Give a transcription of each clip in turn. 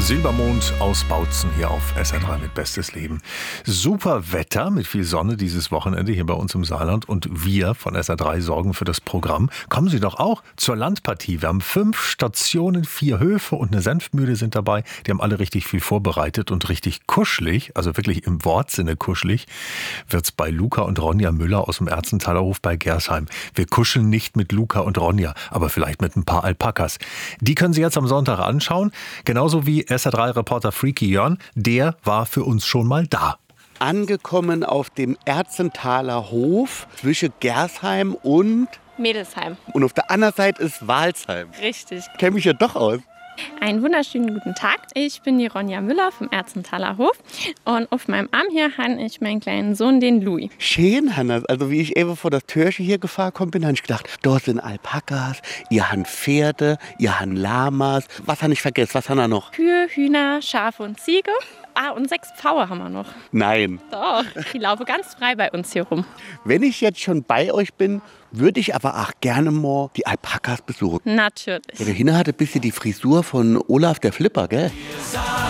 Silbermond aus Bautzen hier auf SR3 mit Bestes Leben. Super Wetter mit viel Sonne dieses Wochenende hier bei uns im Saarland und wir von SR3 sorgen für das Programm. Kommen Sie doch auch zur Landpartie. Wir haben 5 Stationen, 4 Höfe und eine Senfmühle sind dabei. Die haben alle richtig viel vorbereitet und richtig kuschelig, also wirklich im Wortsinne kuschelig, wird's bei Luca und Ronja Müller aus dem Erzenthaler Hof bei Gersheim. Wir kuscheln nicht mit Luca und Ronja, aber vielleicht mit ein paar Alpakas. Die können Sie jetzt am Sonntag anschauen, genauso wie SR3-Reporter Freaky Jörn, der war für uns schon mal da. Angekommen auf dem Erzenthaler Hof zwischen Gersheim und Mädelsheim. Und auf der anderen Seite ist Walsheim. Richtig. Kenn mich ja doch aus. Einen wunderschönen guten Tag. Ich bin die Ronja Müller vom Erzenthaler Hof und auf meinem Arm hier habe ich meinen kleinen Sohn, den Louis. Schön, Hanna. Also wie ich eben vor das Türchen hier gefahren bin, habe ich gedacht, dort sind Alpakas, ihr habt Pferde, ihr habt Lamas. Was habe ich vergessen? Was haben wir noch? Kühe, Hühner, Schafe und Ziege. Und 6 Pfaue haben wir noch. Nein. Doch, die laufen ganz frei bei uns hier rum. Wenn ich jetzt schon bei euch bin, würde ich aber auch gerne mal die Alpakas besuchen. Natürlich. Ja, der Hinner hatte ein bisschen die Frisur von Olaf der Flipper, gell? Wir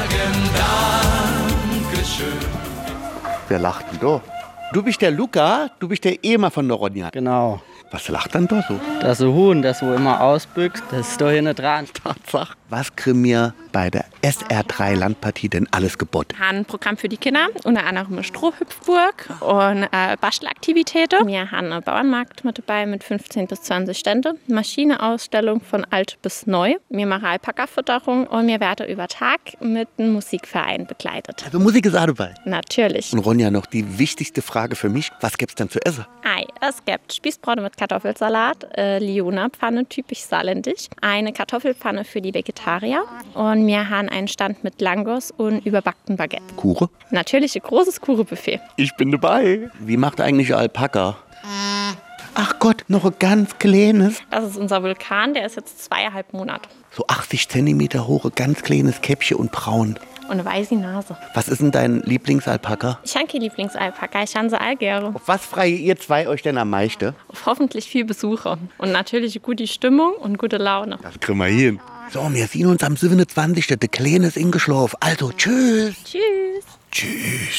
sagen Dankeschön. Wer lacht denn da? Du bist der Luca, du bist der Ehemann von der Ronja. Genau. Was lacht dann da so? Das ist ein Huhn, das wo immer ausbüchst, das ist da hinten dran. Tatsache. Was kriegen wir bei der SR3 Landpartie denn alles geboten? Wir haben ein Programm für die Kinder, unter anderem eine Strohhüpfburg und Bastelaktivitäten. Wir haben einen Bauernmarkt mit dabei mit 15 bis 20 Ständen, Maschineausstellung von alt bis neu. Wir machen Alpaka-Futterung und wir werden über Tag mit einem Musikverein begleitet. Also Musik ist auch dabei. Natürlich. Und Ronja, noch die wichtigste Frage für mich. Was gibt's denn zu essen? Ei, es gibt Spießbraten mit Kartoffelsalat, Liona-Pfanne, typisch saarländisch, eine Kartoffelpfanne für die Vegetarier und wir haben einen Stand mit Langos und überbackten Baguette. Kuchen? Natürlich ein großes Kuchenbuffet. Ich bin dabei. Wie macht eigentlich ein Alpaka? Ach Gott, noch ein ganz kleines. Das ist unser Vulkan, der ist jetzt 2,5 Monate. So 80 Zentimeter hohe, ganz kleines Käppchen und braun. Und eine weiße Nase. Was ist denn dein Lieblingsalpaka? Ich habe kein Lieblingsalpaka, ich habe sie all gerne. Auf was freie ihr zwei euch denn am meisten? Auf hoffentlich viel Besucher. Und natürlich eine gute Stimmung und gute Laune. Das kriegen wir hin. So, wir sehen uns am 27. Der Kleine ist ingeschlafen. Also, tschüss. Tschüss. Tschüss.